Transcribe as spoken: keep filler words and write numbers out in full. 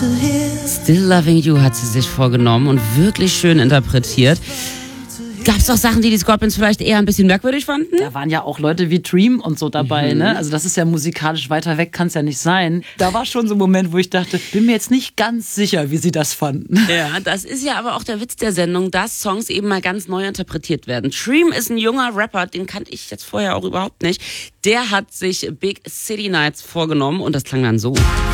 Still Loving You hat sie sich vorgenommen und wirklich schön interpretiert. Gab es auch Sachen, die die Scorpions vielleicht eher ein bisschen merkwürdig fanden? Da waren ja auch Leute wie Dream und so dabei, mhm. ne? Also das ist ja musikalisch weiter weg, kann es ja nicht sein. Da war schon so ein Moment, wo ich dachte, bin mir jetzt nicht ganz sicher, wie sie das fanden. Ja, das ist ja aber auch der Witz der Sendung, dass Songs eben mal ganz neu interpretiert werden. Dream ist ein junger Rapper, den kannte ich jetzt vorher auch überhaupt nicht. Der hat sich Big City Nights vorgenommen und das klang dann so.